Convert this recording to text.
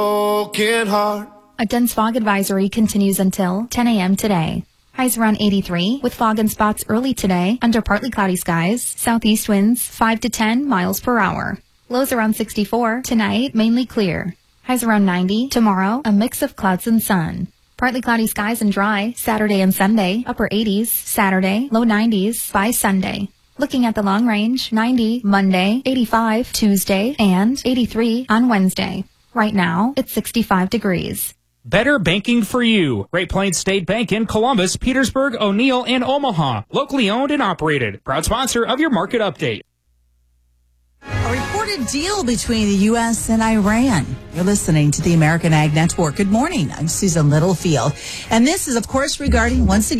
Broken heart. A dense fog advisory continues until 10 a.m. today. Highs around 83 with fog and spots early today under partly cloudy skies. Southeast winds 5 to 10 miles per hour. Lows around 64 tonight, mainly clear. Highs around 90 tomorrow, a mix of clouds and sun. Partly cloudy skies and dry Saturday and Sunday, upper 80s Saturday, low 90s by Sunday. Looking at the long range, 90 Monday, 85 Tuesday, and 83 on Wednesday. Right now, it's 65 degrees. Better banking for you. Great Plains State Bank in Columbus, Petersburg, O'Neill, and Omaha. Locally owned and operated. Proud sponsor of your market update. A reported deal between the U.S. and Iran. You're listening to the American Ag Network. Good morning. I'm Susan Littlefield. And this is, of course, regarding once again